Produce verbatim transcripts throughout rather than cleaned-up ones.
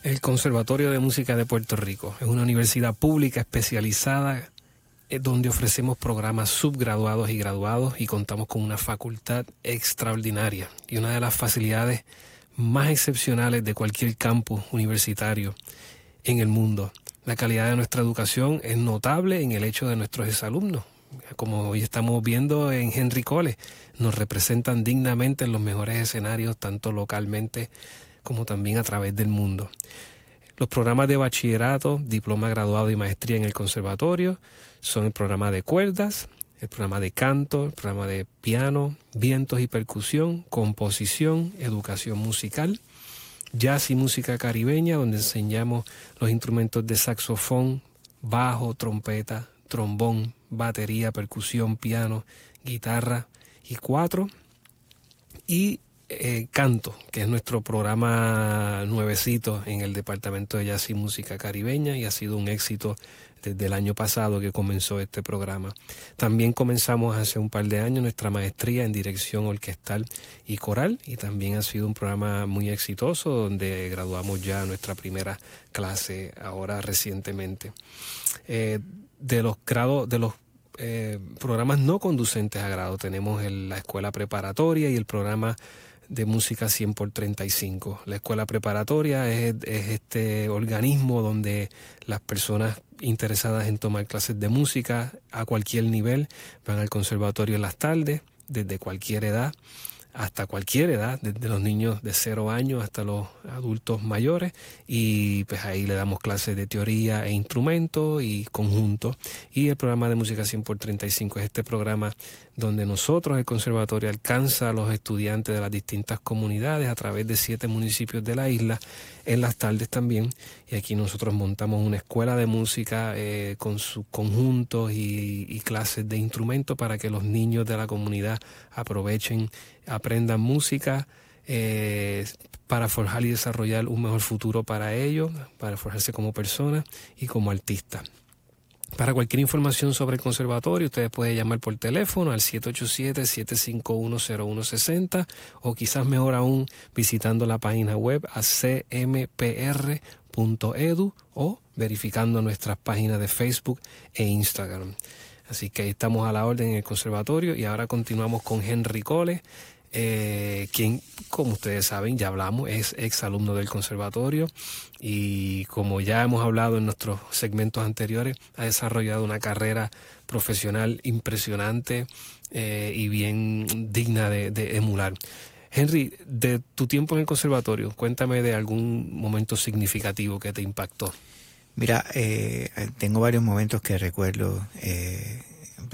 El Conservatorio de Música de Puerto Rico es una universidad pública especializada donde ofrecemos programas subgraduados y graduados y contamos con una facultad extraordinaria y una de las facilidades más excepcionales de cualquier campus universitario en el mundo. La calidad de nuestra educación es notable en el hecho de nuestros exalumnos. Como hoy estamos viendo en Henry College, nos representan dignamente en los mejores escenarios, tanto localmente como también a través del mundo. Los programas de bachillerato, diploma graduado y maestría en el conservatorio son el programa de cuerdas, el programa de canto, el programa de piano, vientos y percusión, composición, educación musical, jazz y música caribeña, donde enseñamos los instrumentos de saxofón, bajo, trompeta, trombón, batería, percusión, piano, guitarra y cuatro, y eh, canto, que es nuestro programa nuevecito en el Departamento de Jazz y Música Caribeña y ha sido un éxito desde el año pasado que comenzó este programa. También comenzamos hace un par de años nuestra maestría en dirección orquestal y coral y también ha sido un programa muy exitoso donde graduamos ya nuestra primera clase ahora recientemente. Eh, de los grados, de los eh, programas no conducentes a grado tenemos el, la escuela preparatoria y el programa de música cien por treinta y cinco. La escuela preparatoria es, es este organismo donde las personas interesadas en tomar clases de música a cualquier nivel van al conservatorio en las tardes, desde cualquier edad hasta cualquier edad, desde los niños de cero años hasta los adultos mayores, y pues ahí le damos clases de teoría e instrumento y conjunto. Y el programa de música cien por treinta y cinco es este programa donde nosotros, el conservatorio, alcanza a los estudiantes de las distintas comunidades a través de siete municipios de la isla en las tardes también, y aquí nosotros montamos una escuela de música eh, con sus conjuntos y, y clases de instrumento para que los niños de la comunidad aprovechen, aprendan música eh, para forjar y desarrollar un mejor futuro para ellos, para forjarse como personas y como artistas. Para cualquier información sobre el conservatorio, ustedes pueden llamar por teléfono al siete ocho siete, siete cinco uno, cero uno seis cero o quizás mejor aún visitando la página web a c m p r punto e d u o verificando nuestras páginas de Facebook e Instagram. Así que ahí estamos a la orden en el conservatorio y ahora continuamos con Henry College, eh, quien, como ustedes saben, ya hablamos, es ex alumno del conservatorio y como ya hemos hablado en nuestros segmentos anteriores, ha desarrollado una carrera profesional impresionante eh, y bien digna de, de emular. Henry, de tu tiempo en el conservatorio, cuéntame de algún momento significativo que te impactó. Mira, eh, tengo varios momentos que recuerdo eh,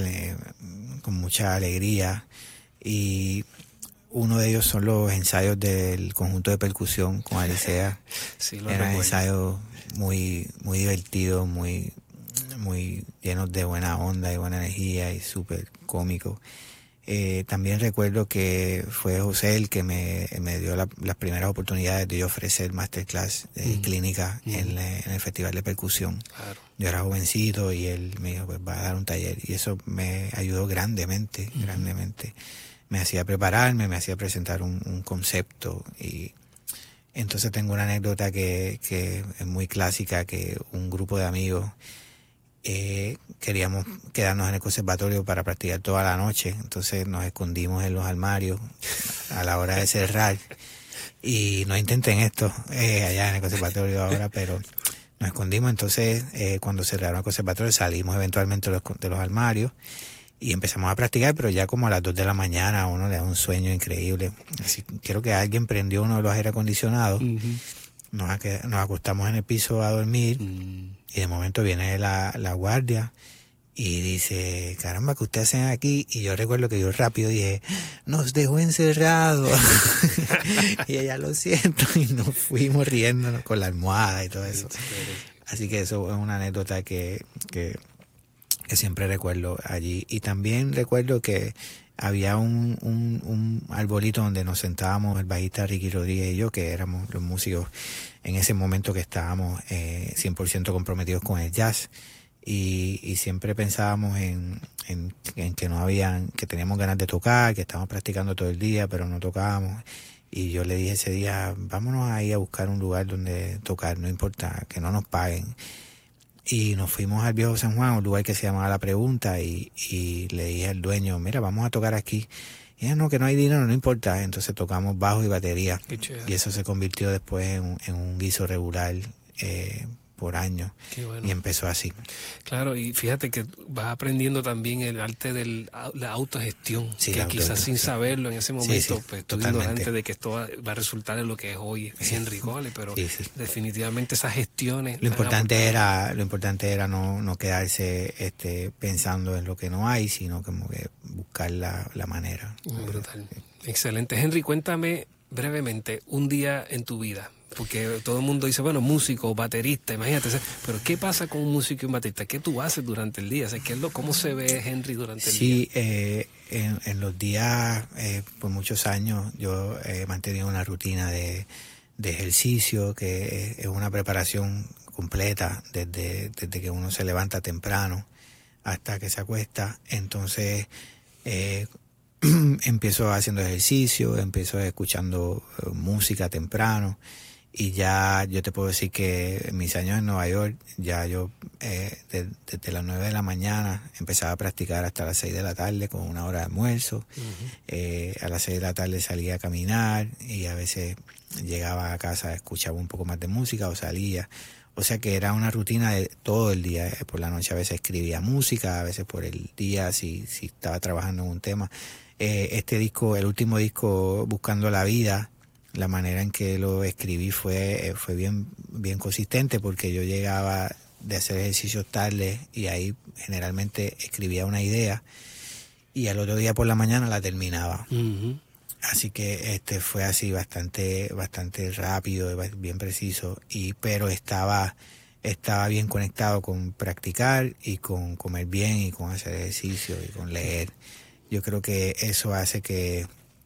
con mucha alegría y uno de ellos son los ensayos del conjunto de percusión con Alicea. Sí, lo Eran recuerdo. ensayos muy, muy divertidos, muy, muy llenos de buena onda y buena energía y súper cómicos. Eh, también recuerdo que fue José el que me, me dio la, las primeras oportunidades de yo ofrecer masterclass de mm. clínica mm. En, la, en el Festival de Percusión. Claro. Yo era jovencito y él me dijo, pues va a dar un taller. Y eso me ayudó grandemente, mm. grandemente. Me hacía prepararme, me hacía presentar un, un concepto. Y entonces tengo una anécdota que, que es muy clásica, que un grupo de amigos Eh, queríamos quedarnos en el conservatorio para practicar toda la noche, entonces nos escondimos en los armarios a la hora de cerrar y no intenten esto eh, allá en el conservatorio ahora, pero nos escondimos. Entonces eh, cuando cerraron el conservatorio salimos eventualmente de los, de los armarios y empezamos a practicar, pero ya como a las dos de la mañana a uno le da un sueño increíble. Así, creo que alguien prendió uno de los aire acondicionados. Uh-huh. Nos, nos acostamos en el piso a dormir mm. y de momento viene la, la guardia y dice, caramba, ¿qué ustedes hacen aquí? Y yo recuerdo que yo rápido dije, nos dejó encerrados. Y ella, lo siento, y nos fuimos riéndonos con la almohada y todo eso. Así que eso es una anécdota que, que, que siempre recuerdo allí. Y también recuerdo que había un, un, un arbolito donde nos sentábamos el bajista Ricky Rodríguez y yo, que éramos los músicos en ese momento que estábamos eh, cien por ciento comprometidos con el jazz y, y siempre pensábamos en, en, en que no habían, que teníamos ganas de tocar, que estábamos practicando todo el día pero no tocábamos Y yo le dije ese día, vámonos ahí a buscar un lugar donde tocar, no importa, que no nos paguen. Y nos fuimos al Viejo San Juan, un lugar que se llamaba La Pregunta, y, y le dije al dueño, mira, vamos a tocar aquí. Y ella, no, que no hay dinero, no importa. Entonces tocamos bajo y batería. Y eso se convirtió después en, en un guiso regular eh, por años. Qué bueno. Y empezó así. Claro, y fíjate que vas aprendiendo también el arte de la autogestión, Sí, que la quizás autogestión, sin sí. saberlo en ese momento, Sí, sí, pues tú totalmente. ignorante de que esto va, va a resultar en lo que es hoy Henry Cole, pero Sí, sí. definitivamente esas gestiones... Lo importante era, lo importante era no, no quedarse este, pensando en lo que no hay, sino como que buscar la, la manera. Brutal. Excelente. Henry, cuéntame brevemente un día en tu vida. Porque todo el mundo dice, bueno, músico, baterista, imagínate, pero ¿qué pasa con un músico y un baterista? ¿Qué tú haces durante el día? O sea, ¿qué es lo, ¿cómo se ve Henry durante el sí, día? Sí, eh, en, en los días, eh, por muchos años, yo he mantenido una rutina de, de ejercicio, que es una preparación completa desde, desde que uno se levanta temprano hasta que se acuesta. Entonces, eh, empiezo haciendo ejercicio, empiezo escuchando uh, música temprano. Y ya yo te puedo decir que en mis años en Nueva York, ya yo eh, de, desde las nueve de la mañana empezaba a practicar hasta las seis de la tarde con una hora de almuerzo. Uh-huh. eh, a las seis de la tarde salía a caminar y a veces llegaba a casa, escuchaba un poco más de música o salía. O sea que era una rutina de todo el día. Por la noche a veces escribía música, a veces por el día si, si estaba trabajando en un tema. Eh, este disco, el último disco, Buscando la Vida, la manera en que lo escribí fue, fue bien, bien consistente, porque yo llegaba de hacer ejercicios tarde y ahí generalmente escribía una idea y al otro día por la mañana la terminaba. Uh-huh. Así que este fue así bastante, bastante rápido, bien preciso, y pero estaba, estaba bien conectado con practicar y con comer bien y con hacer ejercicio y con leer. Yo creo que eso hace que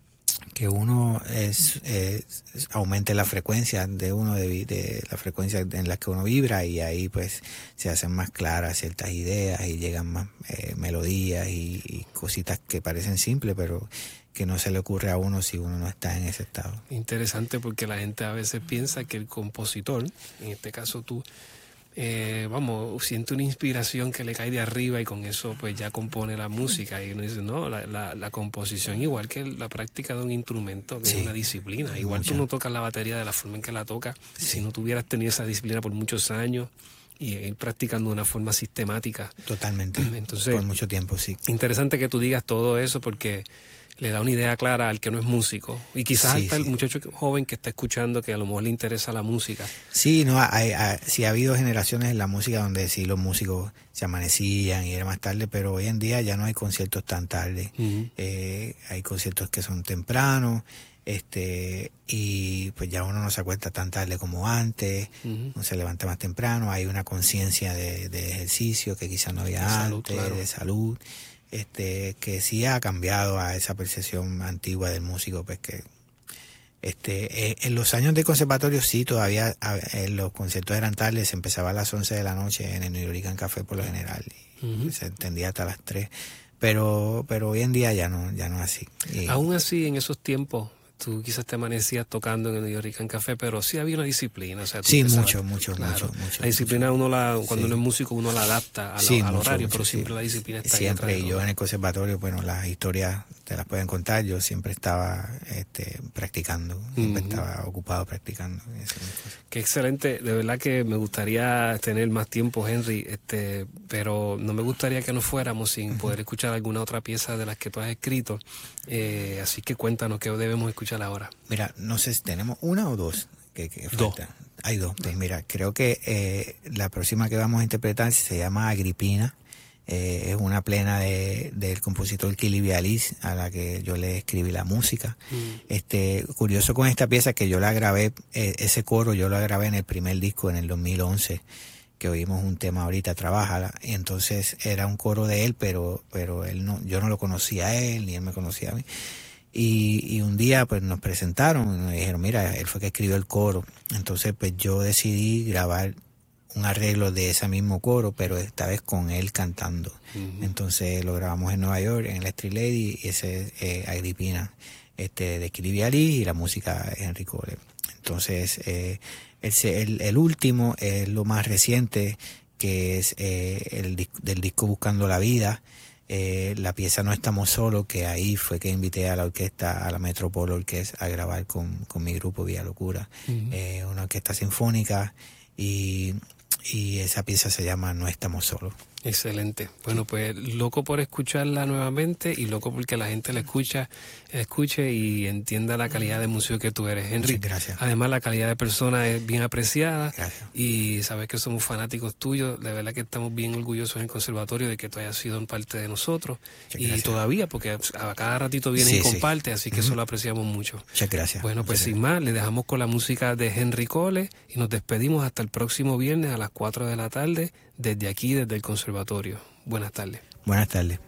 que uno es, es aumente la frecuencia de uno, de, de la frecuencia en la que uno vibra, y ahí pues se hacen más claras ciertas ideas y llegan más eh, melodías y, y cositas que parecen simples, pero que no se le ocurre a uno si uno no está en ese estado. Interesante, porque la gente a veces piensa que el compositor, en este caso tú, Eh, vamos, siente una inspiración que le cae de arriba y con eso pues ya compone la música, y uno dice, no, la, la, la composición, igual que la práctica de un instrumento, que sí, es una disciplina, igual mucha. Tú no tocas la batería de la forma en que la tocas, sí. Si no tuvieras tenido esa disciplina por muchos años y ir practicando de una forma sistemática. Totalmente, entonces, por mucho tiempo, sí. Interesante que tú digas todo eso, porque le da una idea clara al que no es músico, y quizás sí, hasta sí. el muchacho joven que está escuchando, que a lo mejor le interesa la música. Sí, no, hay, hay, sí ha habido generaciones en la música donde sí los músicos se amanecían y era más tarde, pero hoy en día ya no hay conciertos tan tarde. Uh-huh. eh, hay conciertos que son tempranos, este y pues ya uno no se acuesta tan tarde como antes, uh-huh. uno se levanta más temprano, hay una conciencia de, de ejercicio que quizás no había de antes, salud, claro. de salud. Este que sí ha cambiado a esa percepción antigua del músico, pues que este eh, en los años de conservatorio sí todavía eh, los conciertos eran tardes, se empezaba a las once de la noche en el New York Café por lo general, y uh-huh. se entendía hasta las tres, pero pero hoy en día ya no ya no es así. Y, aún así, en esos tiempos tú quizás te amanecías tocando en el New York Café, pero sí había una disciplina. O sea, tú sí, mucho, mucho, claro. mucho, mucho. La disciplina mucho. uno la, cuando sí. uno es músico, uno la adapta a sí, la, al mucho, horario, mucho, pero sí. siempre la disciplina está siempre, ahí. Siempre, yo en el conservatorio, bueno, las historias te las pueden contar, yo siempre estaba este, practicando, siempre uh-huh. estaba ocupado practicando. Qué excelente, de verdad que me gustaría tener más tiempo, Henry, este, pero no me gustaría que nos fuéramos sin uh-huh. poder escuchar alguna otra pieza de las que tú has escrito, eh, así que cuéntanos qué debemos escuchar ahora. Mira, no sé si tenemos una o dos que, que faltan. Dos. Hay dos. Pues mira, creo que eh, la próxima que vamos a interpretar se llama Agripina. Eh, es una plena de, del compositor Kili Bialis, a la que yo le escribí la música. Mm. Este, curioso con esta pieza que yo la grabé, eh, ese coro yo lo grabé en el primer disco en el dos mil once, que oímos un tema ahorita, Trabájala, y entonces era un coro de él, pero pero él no, yo no lo conocía a él, ni él me conocía a mí. Y, y un día pues nos presentaron y nos dijeron, mira, él fue que escribió el coro. Entonces pues yo decidí grabar un arreglo de ese mismo coro, pero esta vez con él cantando. Uh-huh. Entonces lo grabamos en Nueva York, en el Street Lady, y ese es eh, Agripina. este, de Kili Bialí y la música de Henry Cole. Entonces, eh, el, el, el último es lo más reciente, que es eh, el del disco Buscando la Vida. Eh, la pieza No Estamos Solos, que ahí fue que invité a la orquesta, a la Metropol Orquesta, a grabar con, con mi grupo Vía Locura. Uh-huh. eh, una orquesta sinfónica, y, y esa pieza se llama No Estamos Solos. Excelente. Bueno, pues loco por escucharla nuevamente y loco porque la gente la escucha, escuche y entienda la calidad de músico que tú eres, Henry. Muchas gracias. Además, la calidad de persona es bien apreciada. Gracias. Y sabes que somos fanáticos tuyos. De verdad que estamos bien orgullosos en el conservatorio de que tú hayas sido en parte de nosotros. Muchas y gracias. Todavía, porque a cada ratito vienes sí, y compartes, sí. así que uh-huh. eso lo apreciamos mucho. Muchas gracias. Bueno, pues Muchas sin gracias. más, le dejamos con la música de Henry Cole y nos despedimos hasta el próximo viernes a las cuatro de la tarde desde aquí, desde el conservatorio. Buenas tardes. Buenas tardes.